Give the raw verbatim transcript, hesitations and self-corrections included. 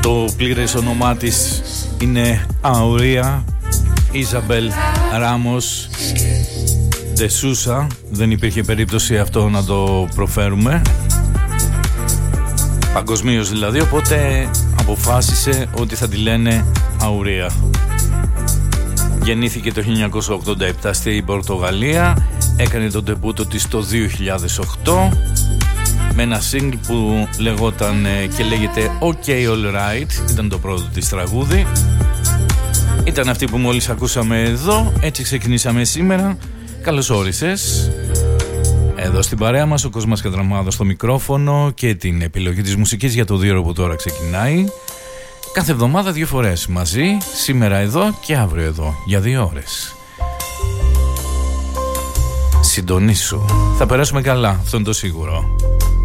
Το πλήρες όνομά της είναι Αουρία Ιζαμπέλ Ράμος Ντε Σούσα. Δεν υπήρχε περίπτωση αυτό να το προφέρουμε παγκοσμίως δηλαδή, οπότε αποφάσισε ότι θα τη λένε Αουρία. Γεννήθηκε το χίλια εννιακόσια ογδόντα επτά στην Πορτογαλία. Έκανε τον ντεμπούτο της το δύο χιλιάδες οκτώ με ένα single που λεγόταν και λέγεται OK Alright. Ήταν το πρώτο της τραγούδι. Ήταν αυτή που μόλις ακούσαμε εδώ. Έτσι ξεκινήσαμε σήμερα. Καλώς όρισες. Εδώ στην παρέα μας ο Κοσμάς Κατραμάδος στο μικρόφωνο και την επιλογή της μουσικής για το δύο ώρο που τώρα ξεκινάει. Κάθε εβδομάδα δύο φορές μαζί. Σήμερα εδώ και αύριο εδώ για δύο ώρες. Συντονίσου. Θα περάσουμε καλά, αυτό είναι το σίγουρο.